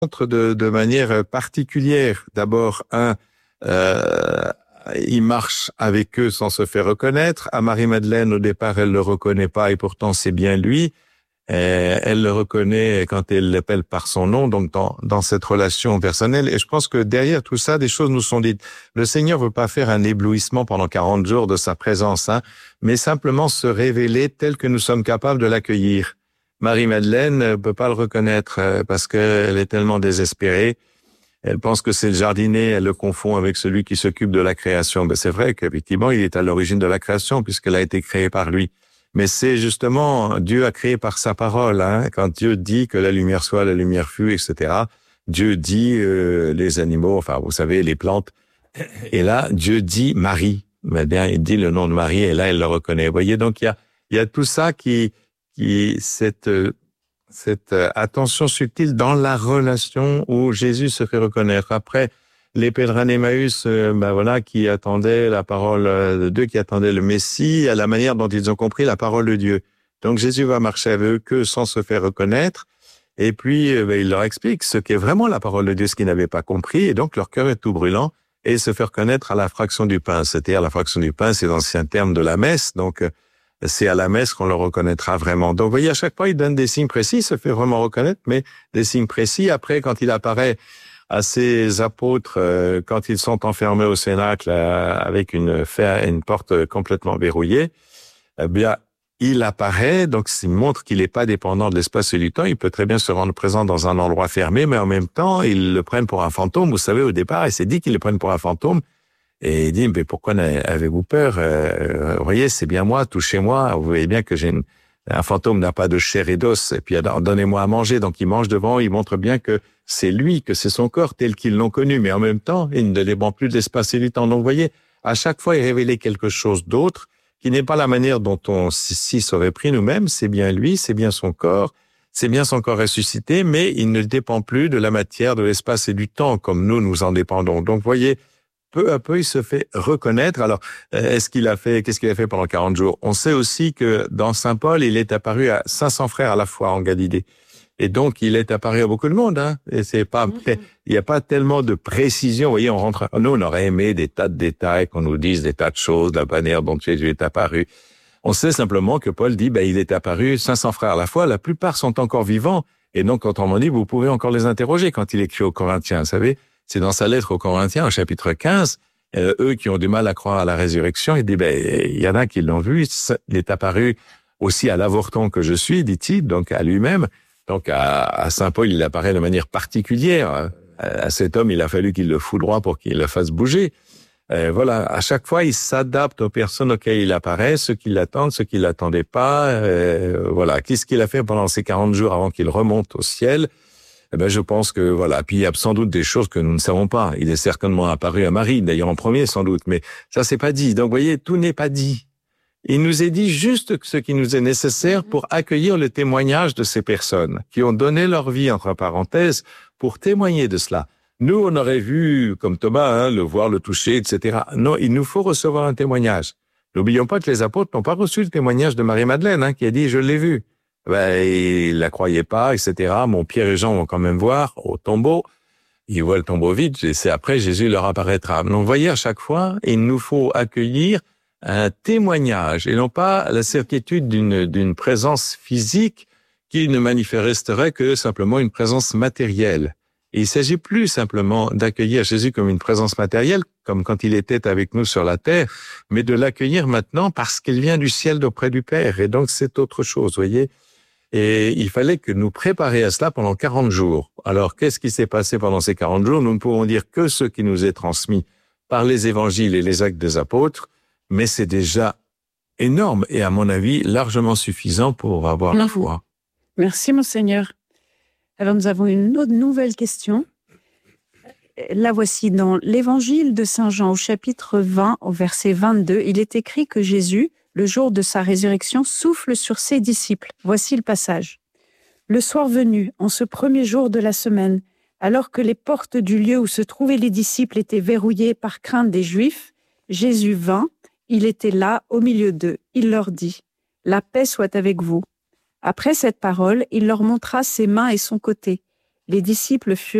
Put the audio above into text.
rencontre de manière particulière. D'abord, il marche avec eux sans se faire reconnaître. À Marie-Madeleine, au départ, elle le reconnaît pas et pourtant c'est bien lui. Elle le reconnaît quand elle l'appelle par son nom, donc dans cette relation personnelle. Et je pense que derrière tout ça, des choses nous sont dites. Le Seigneur veut pas faire un éblouissement pendant 40 jours de sa présence, mais simplement se révéler tel que nous sommes capables de l'accueillir. Marie-Madeleine ne peut pas le reconnaître parce qu'elle est tellement désespérée. Elle pense que c'est le jardinier, elle le confond avec celui qui s'occupe de la création. Ben, c'est vrai qu'effectivement, il est à l'origine de la création puisqu'elle a été créée par lui. Mais c'est justement Dieu a créé par sa parole. Quand Dieu dit que la lumière soit, la lumière fut, etc. Dieu dit les animaux, enfin vous savez, les plantes. Et là, Dieu dit Marie. Ben bien, il dit le nom de Marie et là, elle le reconnaît. Vous voyez, donc il y a tout ça cette attention subtile dans la relation où Jésus se fait reconnaître. Après, les pèlerins d'Emmaüs, qui attendaient la parole de Dieu, qui attendaient le Messie, à la manière dont ils ont compris la parole de Dieu. Donc Jésus va marcher avec eux sans se faire reconnaître, et puis il leur explique ce qu'est vraiment la parole de Dieu, ce qu'ils n'avaient pas compris, et donc leur cœur est tout brûlant, et se fait reconnaître à la fraction du pain. C'est-à-dire la fraction du pain, c'est l'ancien terme de la messe, donc c'est à la messe qu'on le reconnaîtra vraiment. Donc vous voyez, à chaque fois, il donne des signes précis, il se fait vraiment reconnaître, mais des signes précis. Après, quand il apparaît à ses apôtres, quand ils sont enfermés au Cénacle avec une porte complètement verrouillée, eh bien, il apparaît, donc il montre qu'il n'est pas dépendant de l'espace et du temps. Il peut très bien se rendre présent dans un endroit fermé, mais en même temps, ils le prennent pour un fantôme. Vous savez, au départ, il s'est dit qu'ils le prennent pour un fantôme. Et il dit, mais pourquoi avez-vous peur? Vous voyez, c'est bien moi, touchez-moi. Vous voyez bien que un fantôme n'a pas de chair et d'os. Et puis, donnez-moi à manger. Donc, il mange devant, il montre bien que c'est lui, que c'est son corps tel qu'ils l'ont connu. Mais en même temps, il ne dépend plus de l'espace et du temps. Donc, vous voyez, à chaque fois, il révélait quelque chose d'autre qui n'est pas la manière dont on s'y serait pris nous-mêmes. C'est bien lui, c'est bien son corps ressuscité, mais il ne dépend plus de la matière, de l'espace et du temps, comme nous en dépendons. Donc, vous voyez, peu à peu, il se fait reconnaître. Alors, qu'est-ce qu'il a fait pendant 40 jours? On sait aussi que dans Saint Paul, il est apparu à 500 frères à la fois en Galilée. Et donc, il est apparu à beaucoup de monde, Et c'est pas, il n'y a pas tellement de précision. Vous voyez, nous, on aurait aimé des tas de détails, qu'on nous dise des tas de choses, la manière dont Jésus est apparu. On sait simplement que Paul dit, il est apparu 500 frères à la fois. La plupart sont encore vivants. Et donc, quand on dit, vous pouvez encore les interroger quand il écrit aux Corinthiens, vous savez. C'est dans sa lettre aux Corinthiens, au chapitre 15, eux qui ont du mal à croire à la résurrection, il dit, il y en a qui l'ont vu, il est apparu aussi à l'avorton que je suis, dit-il, donc à lui-même. Donc à Saint Paul, il apparaît de manière particulière. À cet homme, il a fallu qu'il le foudroie pour qu'il le fasse bouger. Voilà, à chaque fois, il s'adapte aux personnes auxquelles il apparaît, ceux qui l'attendent, ceux qui l'attendaient pas. Voilà, qu'est-ce qu'il a fait pendant ces 40 jours avant qu'il remonte au ciel? Je pense que voilà. Puis il y a sans doute des choses que nous ne savons pas. Il est certainement apparu à Marie, d'ailleurs en premier sans doute, mais ça c'est pas dit. Donc vous voyez, tout n'est pas dit. Il nous est dit juste ce qui nous est nécessaire pour accueillir le témoignage de ces personnes qui ont donné leur vie, entre parenthèses, pour témoigner de cela. Nous, on aurait vu, comme Thomas, le voir, le toucher, etc. Non, il nous faut recevoir un témoignage. N'oublions pas que les apôtres n'ont pas reçu le témoignage de Marie-Madeleine, qui a dit « je l'ai vu ». Il la croyait pas, etc. Mon Pierre et Jean vont quand même voir au tombeau. Ils voient le tombeau vide, et c'est après Jésus leur apparaîtra. Donc, vous voyez, à chaque fois, il nous faut accueillir un témoignage et non pas la certitude d'une présence physique qui ne manifesterait que simplement une présence matérielle. Et il s'agit plus simplement d'accueillir Jésus comme une présence matérielle, comme quand il était avec nous sur la terre, mais de l'accueillir maintenant parce qu'il vient du ciel d'auprès du Père. Et donc, c'est autre chose, vous voyez. Et il fallait que nous préparions à cela pendant 40 jours. Alors, qu'est-ce qui s'est passé pendant ces 40 jours? Nous ne pouvons dire que ce qui nous est transmis par les évangiles et les actes des apôtres, mais c'est déjà énorme et, à mon avis, largement suffisant pour avoir la foi. Merci, Monseigneur. Alors, nous avons une autre nouvelle question. La voici dans l'Évangile de Saint Jean, au chapitre 20, au verset 22. Il est écrit que Jésus, le jour de sa résurrection, souffle sur ses disciples. Voici le passage. Le soir venu, en ce premier jour de la semaine, alors que les portes du lieu où se trouvaient les disciples étaient verrouillées par crainte des Juifs, Jésus vint, il était là, au milieu d'eux. Il leur dit « La paix soit avec vous ». Après cette parole, il leur montra ses mains et son côté. Les disciples furent